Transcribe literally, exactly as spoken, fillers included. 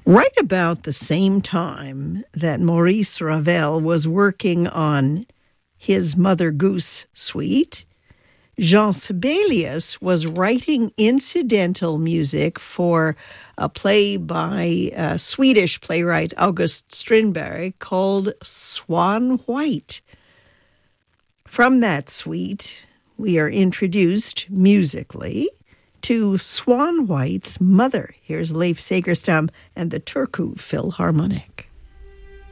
Right about the same time that Maurice Ravel was working on his Mother Goose suite, Jean Sibelius was writing incidental music for a play by a Swedish playwright August Strindberg called Swan White. From that suite, we are introduced musically to Swan White's mother. Here's Leif Segerstam and the Turku Philharmonic.